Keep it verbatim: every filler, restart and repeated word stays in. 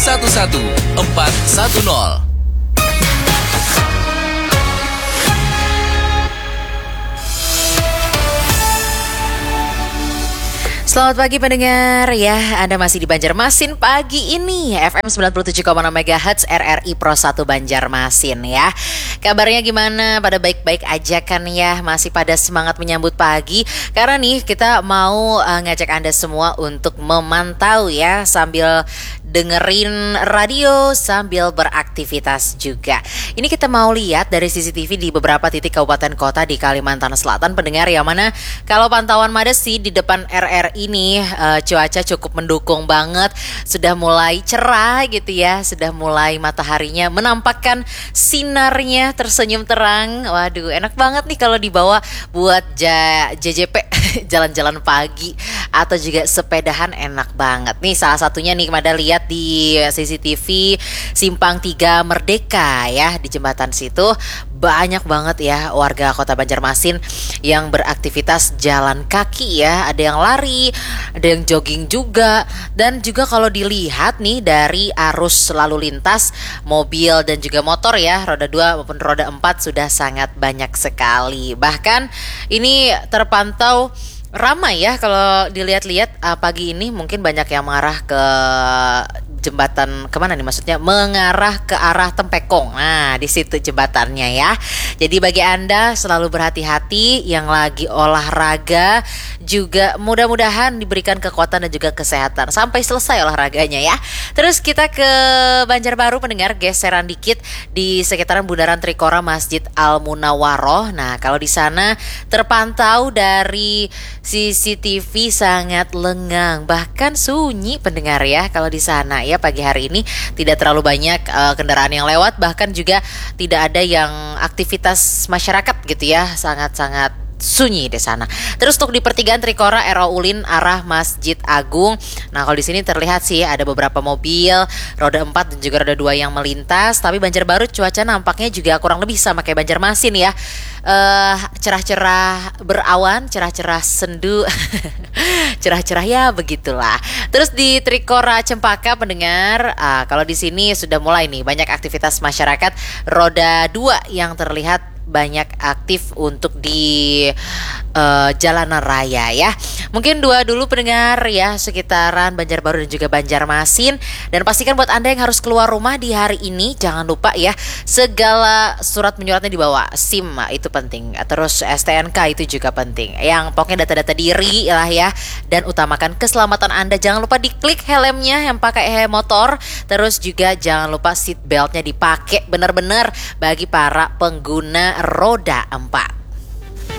satu satu empat satu nol. Selamat pagi pendengar ya, Anda masih di Banjarmasin pagi ini F M sembilan puluh tujuh koma enam megahertz R R I Pro satu Banjarmasin ya. Kabarnya gimana? Pada baik-baik aja kan ya? Masih pada semangat menyambut pagi? Karena nih kita mau uh, ngajak Anda semua untuk memantau ya, sambil dengerin radio sambil beraktivitas juga. Ini kita mau lihat dari C C T V di beberapa titik kabupaten kota di Kalimantan Selatan pendengar, yang mana kalau pantauan Mades sih di depan R R I ini uh, cuaca cukup mendukung banget. Sudah mulai cerah gitu ya, sudah mulai mataharinya menampakkan sinarnya tersenyum terang. Waduh, enak banget nih kalau dibawa buat J J P jalan-jalan pagi atau juga sepedahan, enak banget. Nih salah satunya nih Mada lihat di C C T V Simpang tiga Merdeka ya, di jembatan situ banyak banget ya warga Kota Banjarmasin yang beraktivitas jalan kaki ya. Ada yang lari, ada yang jogging juga. Dan juga kalau dilihat nih dari arus lalu lintas mobil dan juga motor ya, roda dua maupun roda empat sudah sangat banyak sekali. Bahkan ini terpantau ramai ya kalau dilihat-lihat uh, pagi ini. Mungkin banyak yang mengarah ke jembatan, kemana nih maksudnya, mengarah ke arah Tempekong. Nah di situ jembatannya ya. Jadi bagi Anda selalu berhati-hati, yang lagi olahraga juga mudah-mudahan diberikan kekuatan dan juga kesehatan sampai selesai olahraganya ya. Terus kita ke Banjarbaru pendengar, geseran dikit di sekitaran Bundaran Trikora Masjid Al Munawwaroh. Nah kalau di sana terpantau dari C C T V sangat lengang, bahkan sunyi pendengar ya kalau di sana ya. Pagi hari ini tidak terlalu banyak uh, kendaraan yang lewat, bahkan juga tidak ada yang aktivitas masyarakat gitu ya, sangat-sangat sunyi di sana. Terus untuk di pertigaan Trikora R O Ulin arah Masjid Agung. Nah, kalau di sini terlihat sih ada beberapa mobil roda empat dan juga roda dua yang melintas, tapi Banjarbaru cuaca nampaknya juga kurang lebih sama kayak Banjarmasin ya. Uh, cerah-cerah berawan, cerah-cerah sendu, cerah-cerah ya begitulah. Terus di Trikora Cempaka pendengar, uh, kalau di sini sudah mulai nih banyak aktivitas masyarakat roda dua yang terlihat banyak aktif untuk di uh, jalanan raya ya. Mungkin dua dulu pendengar ya, sekitaran Banjarbaru dan juga Banjarmasin. Dan pastikan buat Anda yang harus keluar rumah di hari ini, jangan lupa ya, segala surat menyuratnya dibawa. SIM itu penting, terus S T N K itu juga penting. Yang pokoknya data-data diri lah ya. Dan utamakan keselamatan Anda. Jangan lupa diklik helmnya yang pakai helm motor. Terus juga jangan lupa seat beltnya dipakai benar-benar bagi para pengguna roda empat.